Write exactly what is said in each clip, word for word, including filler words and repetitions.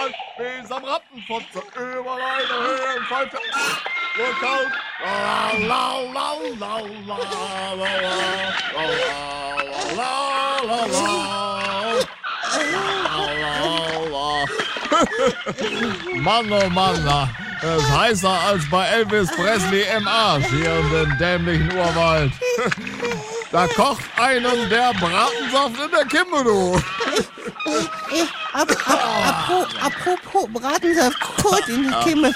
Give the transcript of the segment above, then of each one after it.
kalt, wie am Rattenfotze, über eine Höhe im Falsche. So kalt, la la la la la la la la la la. Mann, oh Mann, na, das ist heißer als bei Elvis Presley im Arsch hier in dem dämlichen Urwald. Da kocht einem der Bratensaft in der Kimme, du. Äh, ap, ap, apro, apropos Bratensaft, Kurt in der Kimme.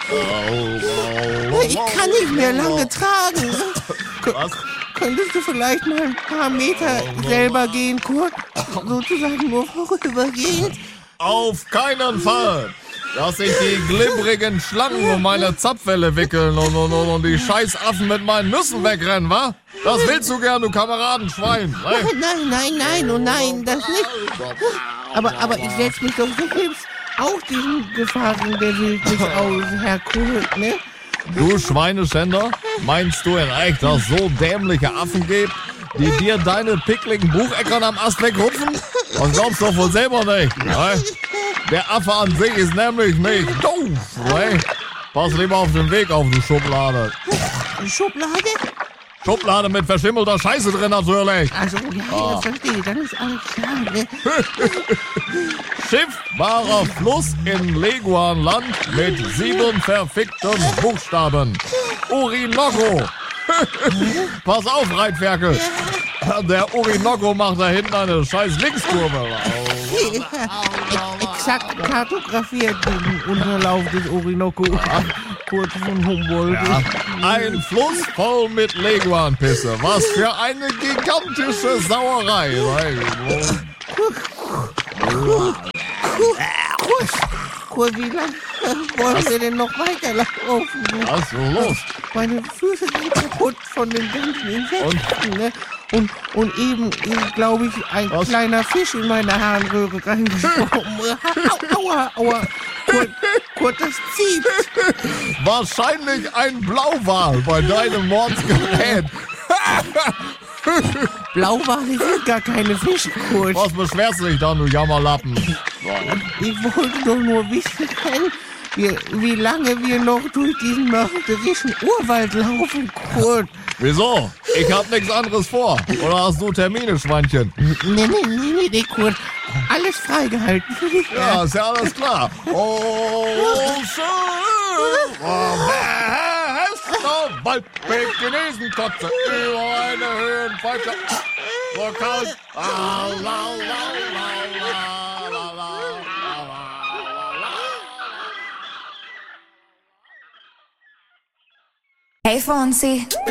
Ich kann nicht mehr lange tragen. Was? Könntest du vielleicht mal ein paar Meter selber gehen, Kurt? Sozusagen nur vorübergehend? Auf keinen Fall. Lass ich die glibbrigen Schlangen um meine Zapfwelle wickeln und, und, und, und die Scheißaffen mit meinen Nüssen wegrennen, wa? Das willst du gern, du Kameradenschwein. Ne? Nein, nein, nein, nein, oh nein, das nicht. Aber, aber ich setze mich doch so selbst auch diesen Gefahren der Wildnis aus, Herr Kurt, ne? Du Schweineschänder, meinst du in echt, dass es so dämliche Affen gibt, die dir deine pickligen Bucheckern am Ast wegrupfen? Das glaubst du doch wohl selber nicht, ne? Der Affe an sich ist nämlich nicht doof, ne? Pass lieber auf den Weg auf, du Schublade. Schublade? Schublade mit verschimmelter Scheiße drin natürlich. Also, ja, Ah. ja, verstehe, dann ist alles klar, ne? Schiffbarer Fluss in Leguanland mit sieben verfickten Buchstaben. Orinoco. Pass auf, Reitferkel. Der Orinoco macht da hinten eine scheiß Linkskurve. Exakt kartografiert den Unterlauf des Orinoco. Kurz von Humboldt. Ja. Ein Fluss voll mit Leguanpisse. Was für eine gigantische Sauerei. Kurt, Kurt, wie lange wollen wir denn noch weiterlaufen? Was ist so los? Meine Füße sind kaputt von den ganzen Insekten, ne? Und, und eben, glaube ich, ein Was? kleiner Fisch in meine Harnröhre reingesprungen. Aua, aua. Kurt, Kurt, das zieht. Wahrscheinlich ein Blauwal bei deinem Mordsgerät. Blauwale sind gar keine Fische, Kurt. Was beschwerst du dich dann, du Jammerlappen? Ich wollte doch nur wissen, wie, wie lange wir noch durch diesen mörderischen Urwald laufen, Kurt. Wieso? Ich hab nichts anderes vor. Oder hast du Termine, Schweinchen? Nee, nee, nee, nee, nee, Kurt. Alles freigehalten für dich. Ja, ist ja alles klar. Oh, schön. Oh, bester Waldweg genesen, Kotze. Über eine Höhe, falscher. So kalt. La, la, la, la, la, la, la, la, la. Hey Fonsi,